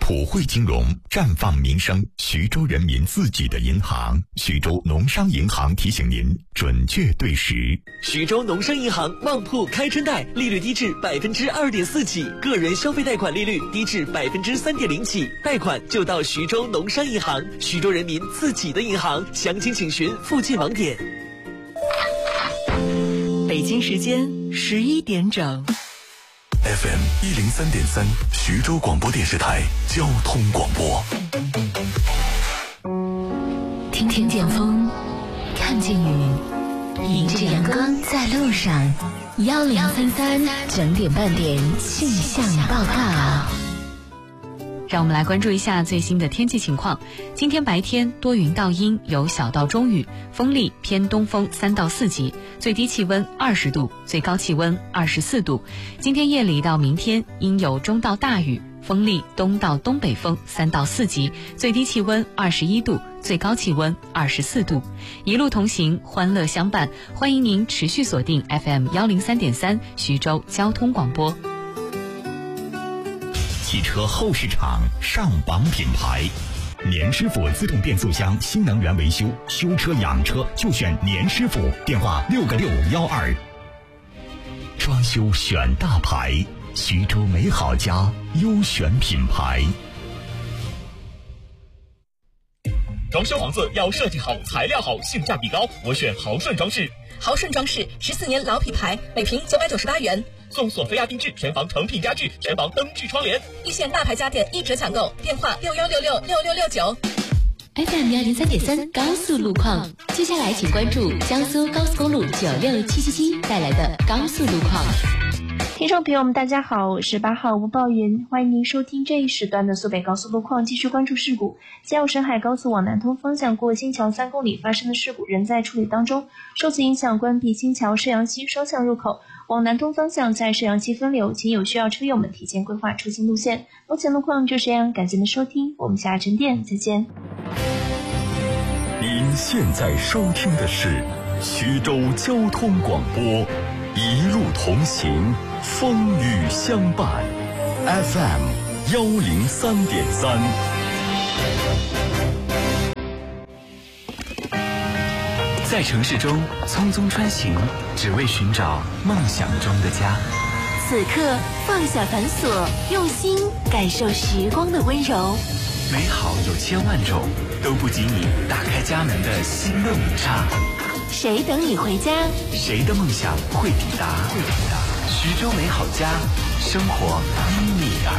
普惠金融，绽放民生，徐州人民自己的银行。徐州农商银行提醒您，准确对时。 徐州农商银行旺铺开春贷，利率低至2.4%起，个人消费贷款利率低至3.0%起，贷款就到徐州农商银行，徐州人民自己的银行。详情请询附近网点。 北京时间11点整。 FM 103.3，徐州广播电视台交通广播。 听见风，看见雨，迎着阳光在路上。1033整点半点气象报告。 让我们来关注一下最新的天气情况。今天白天多云到阴，有小到中雨，风力偏东风3到4级，最低气温20度，最高气温24度。今天夜里到明天阴有中到大雨，风力东到东北风3到4级，最低气温21度，最高气温24度。一路同行，欢乐相伴，欢迎您持续锁定 FM 103.3徐州交通广播。 汽车后市场上榜品牌，年师傅自动变速箱新能源维修，修车养车就选年师傅，电话6个612。装修选大牌，徐州美好家优选品牌。 装修房子要设计好、材料好、性价比高，我选豪顺装饰。 豪顺装饰14年老品牌，每平998元。 送索菲亚定制全房成品家具、全房灯具窗帘， 一线大牌家电1折抢购，电话61666669。 FM 103.3高速路况，接下来请关注江苏高速公路96777带来的高速路况。 听众朋友们，大家好，我是8号吴报云，欢迎您收听这一时段的苏北高速路况，继续关注事故。嘉佑沈海高速往南通方向过新桥3公里发生的事故仍在处理当中，受此影响关闭新桥射阳溪双向入口，往南通方向在射阳溪分流，请有需要车友们提前规划出行路线。目前路况就这样，感谢您的收听，我们下沉淀再见。 您现在收听的是徐州交通广播，一路同行，风雨相伴。FM 103.3。 在城市中匆匆穿行，只为寻找梦想中的家。 此刻放下繁琐，用心感受时光的温柔。 美好有千万种，都不及你打开家门的心动一刹。 谁等你回家？ 谁的梦想会抵达？徐州美好家，生活因你而